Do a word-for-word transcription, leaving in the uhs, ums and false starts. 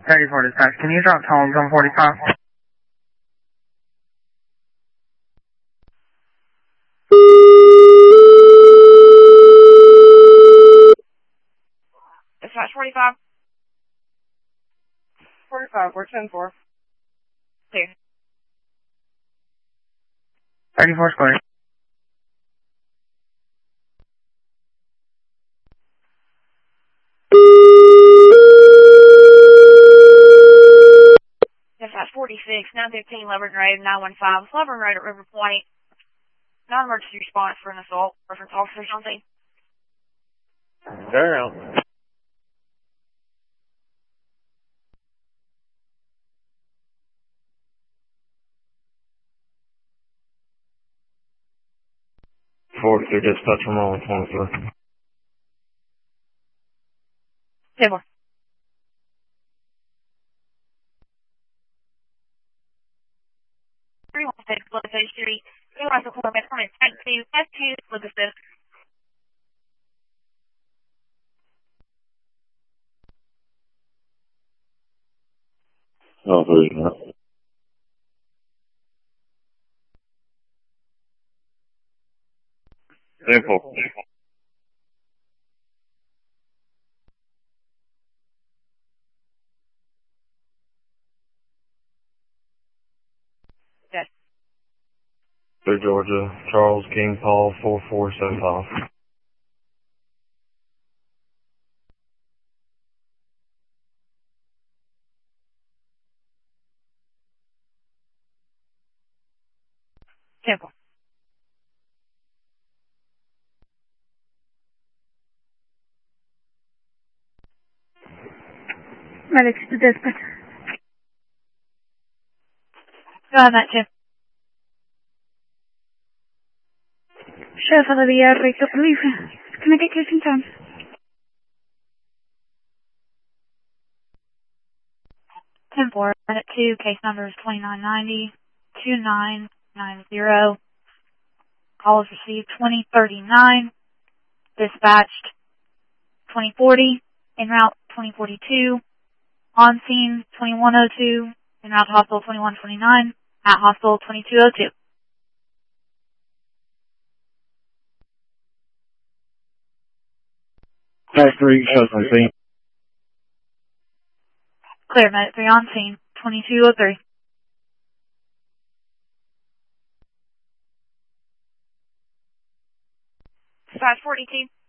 thirty-four dispatch, can you drop tones on forty-five? Dispatch forty-five. forty-five, we're ten four. Clear. thirty-four square. Dispatch forty-six, nine fifteen Leverton Road, nine one five, Leverton Road at River Point. Non-emergency response for an assault. Reference officers on scene. Girl. forty-three dispatch from all twenty-four. ten four. three one six, Lucas Street. two Russell Corbett, permit tank two, F two, Lucas. Oh, who's not? Simple. Yes. Through Georgia, Charles King Paul, four four seven five. Temple. Medics to dispatch. Go ahead, Matt, Tim. Chefa de vía Rico Police. Can I get case in time? ten four, minute two, case number is twenty-nine ninety, two nine nine zero. Call is received twenty thirty-nine. Dispatched twenty forty. En route twenty forty-two. On scene twenty-one oh two. En route to hospital twenty-one twenty-nine. At hospital twenty-two oh two. Pass three, shows on scene. Clear, minute three on scene, twenty-two oh three. Dispatch forty-two.